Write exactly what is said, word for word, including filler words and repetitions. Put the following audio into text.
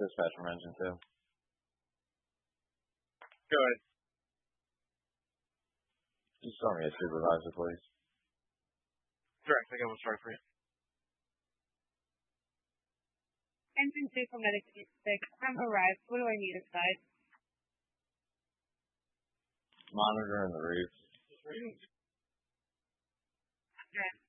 Dispatch from engine two. Go ahead. Just tell me a supervisor, please. Correct. I got one story for you. Engine two from Medic six. I'm arrived. What do I need inside? Monitor in the roof. Okay.